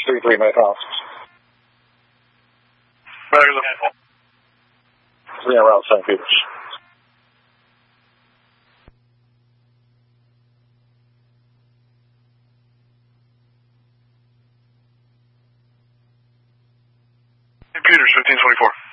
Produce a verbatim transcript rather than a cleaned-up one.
three three, make off. Better look at it. Three around Saint Peters. Saint Peters, fifteen twenty-four.